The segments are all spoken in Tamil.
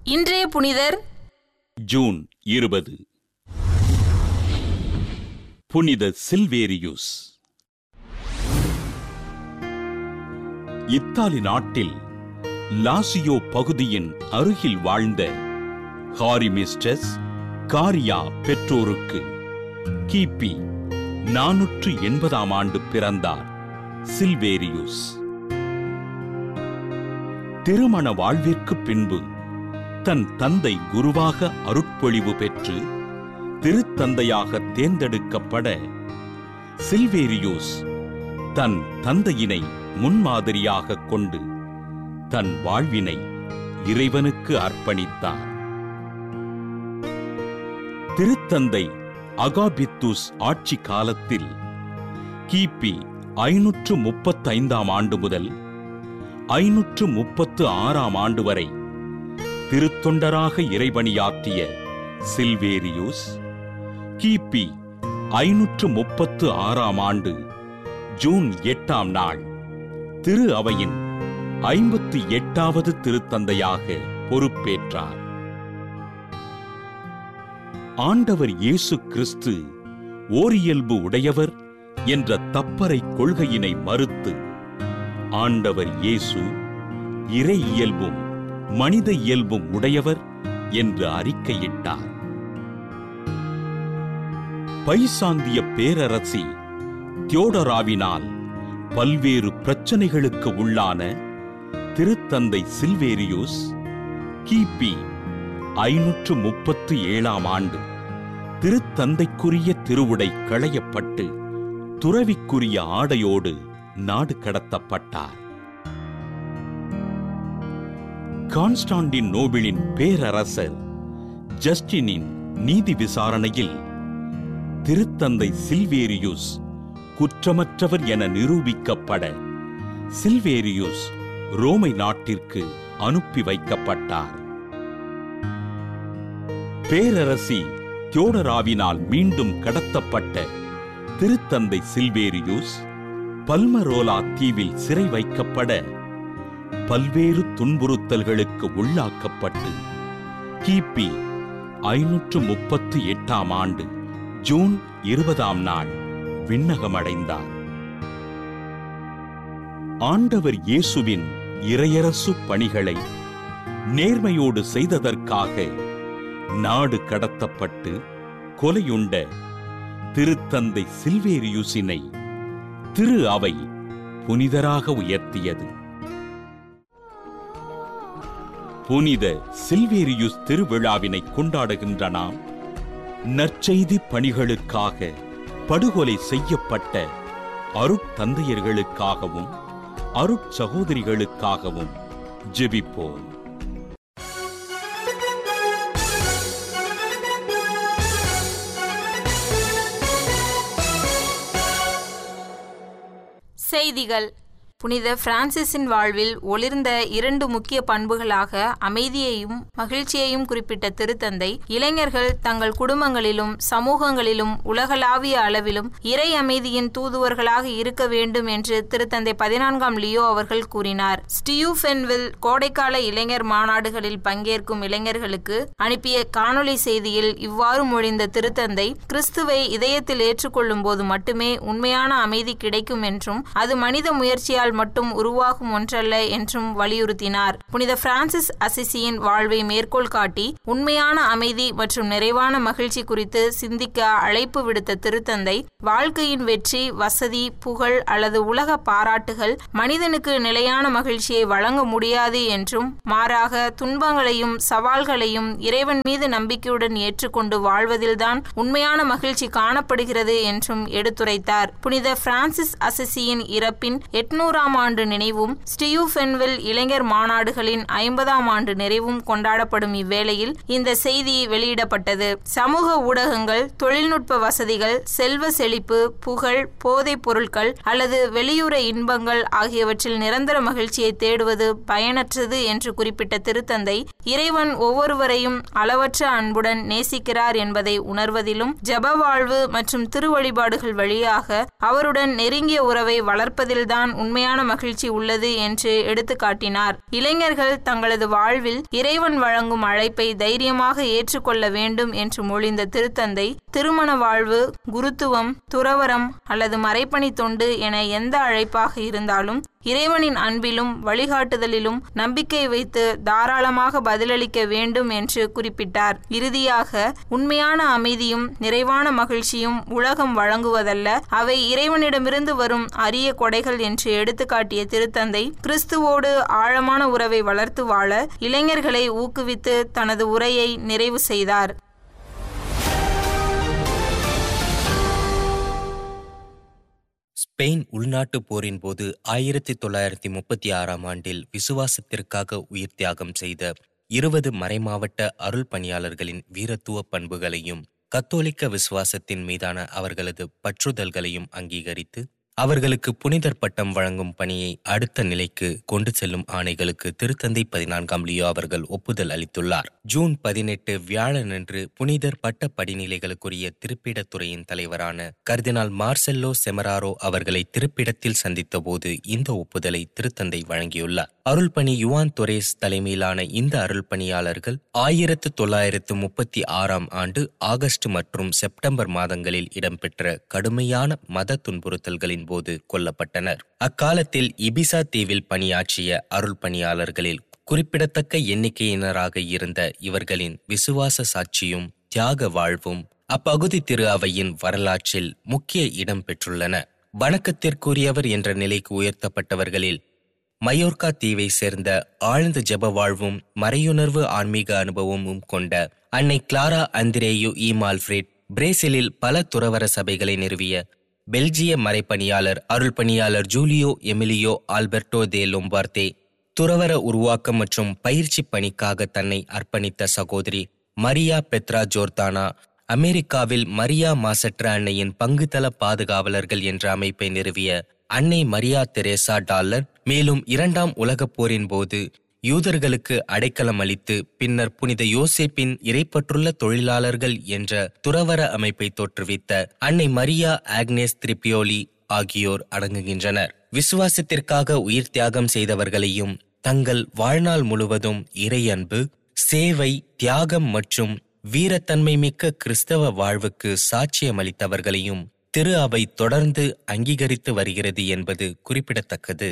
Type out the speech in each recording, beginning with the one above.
இன்றைய புனிதர் ஜூன் 20. புனித சில்வேரியுஸ். இத்தாலி நாட்டில் லாசியோ பகுதியின் அருகில் வாழ்ந்த ஹாரிமிஸ்டஸ் காரியா பெற்றோருக்கு கிபி 480 ஆண்டு பிறந்தார் சில்வேரியுஸ். திருமண வாழ்விற்கு பின்பு தன் தந்தை குருவாக அருட்பொழிவு பெற்று திருத்தந்தையாக தேர்ந்தெடுக்கப்பட சில்வேரியுஸ் தன் தந்தையினை முன்மாதிரியாக கொண்டு தன் வாழ்வினை இறைவனுக்கு அர்ப்பணித்தார். திருத்தந்தை அகாபித்துஸ் ஆட்சி காலத்தில் கிபி 535 ஆண்டு முதல் 536 ஆண்டு வரை திருத்தொண்டராக இறைபணியாற்றிய சில்வேரியுஸ் கிபி 536 ஆண்டு ஜூன் 8 திரு அவையின் 58வது திருத்தந்தையாக பொறுப்பேற்றார். ஆண்டவர் இயேசு கிறிஸ்து ஓரியல்பு உடையவர் என்ற தப்பறை கொள்கையினை மறுத்து ஆண்டவர் இயேசு இறை இயல்பும் மனித இயல்பும் உடையவர் என்று அறிக்கையிட்டார். பைசாந்திய பேரரசி தியோடராவினால் பல்வேறு பிரச்சனைகளுக்கு உள்ளான திருத்தந்தை சில்வேரியுஸ் கிபி 537 ஆண்டு திருத்தந்தைக்குரிய திருவுடை களையப்பட்டு துறவிக்குரிய ஆடையோடு நாடு கடத்தப்பட்டார். கான்ஸ்டாண்டின் நோபிளின் பேரரசர் ஜஸ்டினின் நீதி விசாரணையில் திருத்தந்தை சில்வேரியுஸ் குற்றமற்றவர் என நிரூபிக்கப்பட சில்வேரியுஸ் ரோமை நாட்டிற்கு அனுப்பி வைக்கப்பட்டார். பேரரசி தியோடராவினால் மீண்டும் கடத்தப்பட்ட திருத்தந்தை சில்வேரியுஸ் பல்மரோலா தீவில் சிறை வைக்கப்பட பல்வேறு துன்புறுத்தல்களுக்கு உள்ளாக்கப்பட்டு கிபி 538 ஆண்டு ஜூன் 20 விண்ணகமடைந்தார். ஆண்டவர் இயேசுவின் இறையரசு பணிகளை நேர்மையோடு செய்ததற்காக நாடு கடத்தப்பட்டு கொலையுண்ட திருத்தந்தை சில்வேரியுஸினை திரு அவை புனிதராக உயர்த்தியது. புனித சில்வேரியுஸ் திருவிழாவினை கொண்டாடுகின்ற நாம் நற்செய்தி பணிகளுக்காக படுகொலை செய்யப்பட்ட அருட்தந்தையர்களுக்காகவும் அருட்சகோதரிகளுக்காகவும் ஜெபிப்போம். செய்திகள். புனித பிரான்சிஸின் வாழ்வில் ஒளிர்ந்த 2 முக்கிய பண்புகளாக அமைதியையும் மகிழ்ச்சியையும் குறிப்பிட்ட திருத்தந்தை இளைஞர்கள் தங்கள் குடும்பங்களிலும் சமூகங்களிலும் உலகளாவிய அளவிலும் இறை அமைதியின் தூதுவர்களாக இருக்க வேண்டும் என்று திருத்தந்தை 14 லியோ அவர்கள் கூறினார். ஸ்டியூஃபென்வில் கோடைக்கால இளைஞர் மாநாடுகளில் பங்கேற்கும் இளைஞர்களுக்கு அனுப்பிய காணொலி செய்தியில் இவ்வாறு மொழிந்த திருத்தந்தை கிறிஸ்துவை இதயத்தில் ஏற்றுக்கொள்ளும் போது மட்டுமே உண்மையான அமைதி கிடைக்கும் என்றும் அது மனித முயற்சியால் மட்டும் உருவாகும் ஒன்றல்ல என்றும் வலியுறுத்தினார். புனித பிரான்சிஸ் அசிசியின் வாழ்வை மேற்கோள் காட்டி உண்மையான அமைதி மற்றும் நிறைவான மகிழ்ச்சி குறித்து சிந்திக்க அழைப்பு விடுத்த திருத்தந்தை வாழ்க்கையின் வெற்றி, வசதி, புகழ் அல்லது உலக பாராட்டுகள் மனிதனுக்கு நிலையான மகிழ்ச்சியை வழங்க முடியாது என்றும் மாறாக துன்பங்களையும் சவால்களையும் இறைவன் மீது நம்பிக்கையுடன் ஏற்றுக்கொண்டு வாழ்வதில்தான் உண்மையான மகிழ்ச்சி காணப்படுகிறது என்றும் எடுத்துரைத்தார். புனித பிரான்சிஸ் அசிசியின் இறப்பின் 800 ஆண்டு நினைவும் ஸ்டியூஃபென்வில் இளைஞர் மாநாடுகளின் 50 ஆண்டு நிறைவும் கொண்டாடப்படும் இவ்வேளையில் இந்த செய்தி வெளியிடப்பட்டது. சமூக ஊடகங்கள், தொழில்நுட்ப வசதிகள், செல்வ செழிப்பு, புகழ், போதைப் பொருட்கள் அல்லது வெளியுற இன்பங்கள் ஆகியவற்றில் நிரந்தர மகிழ்ச்சியை தேடுவது பயனற்றது என்று குறிப்பிட்ட திருத்தந்தை இறைவன் ஒவ்வொருவரையும் அளவற்ற அன்புடன் நேசிக்கிறார் என்பதை உணர்வதிலும் ஜப வாழ்வு மற்றும் திருவழிபாடுகள் வழியாக அவருடன் நெருங்கிய உறவை வளர்ப்பதில்தான் உண்மையான உண்மையான மகிழ்ச்சி உள்ளது என்று எடுத்து காட்டினார். இளைஞர்கள் தங்களது வாழ்வில் இறைவன் வழங்கும் அழைப்பை தைரியமாக ஏற்றுக்கொள்ள வேண்டும் என்று மொழிந்த திருத்தந்தை, திருமண வாழ்வு, குருத்துவம், துறவரம் அல்லது மறைப்பணி தொண்டு என எந்த அழைப்பாக இருந்தாலும் இறைவனின் அன்பிலும் வழிகாட்டுதலிலும் நம்பிக்கை வைத்து தாராளமாக பதிலளிக்க வேண்டும் என்று குறிப்பிட்டார். இறுதியாக, உண்மையான அமைதியும் நிறைவான மகிழ்ச்சியும் உலகம் வழங்குவதல்ல, அவை இறைவனிடமிருந்து வரும் அரிய கொடைகள் என்று எடுத்துக்காட்டிய திருத்தந்தை, கிறிஸ்துவோடு ஆழமான உறவை வளர்த்து வாழ இளைஞர்களை ஊக்குவித்து தனது உரையை நிறைவு செய்தார். ஸ்பெயின் உள்நாட்டு போரின் போது 1936ஆம் ஆண்டில் விசுவாசத்திற்காக உயிர் தியாகம் செய்த 20 மறைமாவட்ட அருள் பணியாளர்களின் வீரத்துவ பண்புகளையும் கத்தோலிக்க விசுவாசத்தின் மீதான அவர்களது பற்றுதல்களையும் அங்கீகரித்து அவர்களுக்கு புனிதர் பட்டம் வழங்கும் பணியை அடுத்த நிலைக்கு கொண்டு செல்லும் ஆணைகளுக்கு திருத்தந்தை 14ஆம் லியோ அவர்கள் ஒப்புதல் அளித்துள்ளார். ஜூன் 18 வியாழனன்று புனிதர் பட்ட படிநிலைகளுக்குரிய திருப்பிடத்துறையின் தலைவரான கர்தினால் மார்செல்லோ செமராரோ அவர்களை திருப்பிடத்தில் சந்தித்த போது இந்த ஒப்புதலை திருத்தந்தை வழங்கியுள்ளார். அருள்பணி யுவான் தொரேஸ் தலைமையிலான இந்த அருள் பணியாளர்கள் 1936ஆம் ஆண்டு ஆகஸ்ட் மற்றும் செப்டம்பர் மாதங்களில் இடம்பெற்ற கடுமையான மத துன்புறுத்தல்களின் போது கொல்லப்பட்டனர். அக்காலத்தில் இபிசா தீவில் பணியாற்றிய அருள் பணியாளர்களில் குறிப்பிடத்தக்க எண்ணிக்கையினராக இருந்த இவர்களின் விசுவாச சாட்சியும் தியாக வாழ்வும் அப்பகுதி திரு அவையின் வரலாற்றில் முக்கிய இடம் பெற்றுள்ளன. வணக்கத்திற்குரியவர் என்ற நிலைக்கு உயர்த்தப்பட்டவர்களில் மயோர்கா தீவை சேர்ந்த ஆழ்ந்த ஜெப வாழ்வும் மறையுணர்வு ஆன்மீக அனுபவமும் கொண்ட அன்னை கிளாரா அந்திரேயு மால்ஃப்ரெட், பிரேசிலில் பல துறவர சபைகளை நிறுவிய பெல்ஜிய மறைப்பணியாளர் அருள் பணியாளர் ஜூலியோ எமிலியோ ஆல்பர்டோ தே லொம்பார்தே, துறவர உருவாக்கம் மற்றும் பயிற்சி பணிக்காக தன்னை அர்ப்பணித்த சகோதரி மரியா பெத்ரா ஜோர்தானா, அமெரிக்காவில் மரியா மாசற்ற அன்னையின் பங்குதள பாதுகாவலர்கள் என்ற அமைப்பை நிறுவிய அன்னை மரியா தெரேசா டாலர், மேலும் 2ஆம் உலகப் போரின் போது யூதர்களுக்கு அடைக்கலம் அளித்து பின்னர் புனித யோசேப்பின் இறைப்பற்றுள்ள தொழிலாளர்கள் என்ற துறவர அமைப்பை தோற்றுவித்த அன்னை மரியா ஆக்னேஸ் திரிபியோலி ஆகியோர் அடங்குகின்றனர். விசுவாசத்திற்காக உயிர் தியாகம் செய்தவர்களையும் தங்கள் வாழ்நாள் முழுவதும் இறையன்பு, சேவை, தியாகம் மற்றும் வீரத்தன்மை மிக்க கிறிஸ்தவ வாழ்வுக்கு சாட்சியமளித்தவர்களையும் திரு அவை தொடர்ந்து அங்கீகரித்து வருகிறது என்பது குறிப்பிடத்தக்கது.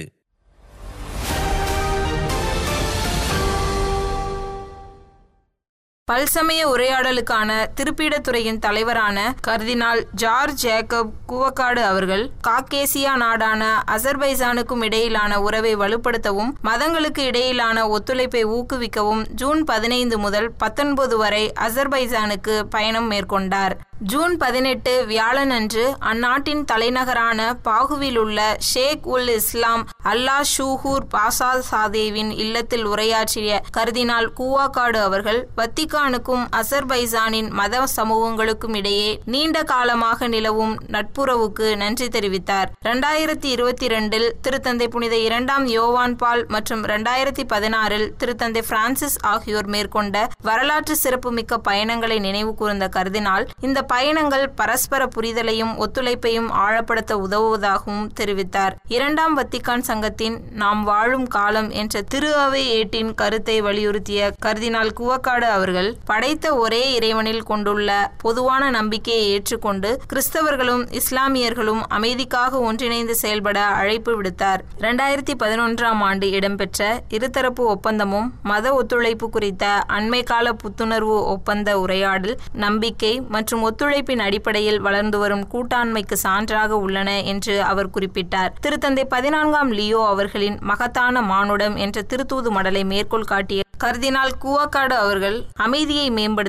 பல்சமய உரையாடலுக்கான திருப்பீடத்துறையின் தலைவரான கர்தினால் ஜார்ஜ் ஜேக்கப் கூவக்காடு அவர்கள் காக்கேசியா நாடான அசர்பைசானுக்கும் இடையிலான உறவை வலுப்படுத்தவும் மதங்களுக்கு இடையிலான ஒத்துழைப்பை ஊக்குவிக்கவும் ஜூன் 15 முதல் 19 வரை அசர்பைசானுக்கு பயணம் மேற்கொண்டார். ஜூன் 18 வியாழனன்று அந்நாட்டின் தலைநகரான பாகுவில் உள்ள ஷேக் உல் இஸ்லாம் அல்லா ஷூஹூர் பாசால் சாதேவின் இல்லத்தில் உரையாற்றிய கர்தினால் கூவாக்காடு அவர்கள் வத்திக்கானுக்கும் அசர்பைசானின் மத சமூகங்களுக்கும் இடையே நீண்ட காலமாக நிலவும் நட்புறவுக்கு நன்றி தெரிவித்தார். 2022 திருத்தந்தை புனித 2ஆம் யோவான் பால் மற்றும் 2016 திருத்தந்தை பிரான்சிஸ் ஆகியோர் மேற்கொண்ட வரலாற்று சிறப்புமிக்க பயணங்களை நினைவு கூர்ந்த கர்தினால், இந்த பயணங்கள் பரஸ்பர புரிதலையும் ஒத்துழைப்பையும் ஆழப்படுத்த உதவுவதாகவும் தெரிவித்தார். 2ஆம் வத்திக்கான் சங்கத்தின் நாம் வாழும் காலம் என்ற திரு அவை ஏட்டின் கருத்தை வலியுறுத்திய கர்தினால் கூவக்காடு அவர்கள் படைத்த ஒரே இறைவனில் கொண்டுள்ள பொதுவான நம்பிக்கையை ஏற்றுக்கொண்டு கிறிஸ்தவர்களும் இஸ்லாமியர்களும் அமைதிக்காக ஒன்றிணைந்து செயல்பட அழைப்பு விடுத்தார். 2011ஆம் ஆண்டு இடம்பெற்ற இருதரப்பு ஒப்பந்தமும் மத ஒத்துழைப்பு குறித்த அண்மை கால புத்துணர்வு ஒப்பந்த உரையாடல் நம்பிக்கை மற்றும் ஒத்துழைப்பின் அடிப்படையில் வளர்ந்து வரும் கூட்டாண்மைக்கு சான்றாக உள்ளன என்று அவர் குறிப்பிட்டார். திருத்தந்தை 14ஆம் லியோ அவர்களின் மகத்தான மானுடம் என்ற திருத்தூது மடலை மேற்கோள் காட்டிய கர்தினால் கூவக்காடு அவர்கள் அமைதியை மேம்படுத்த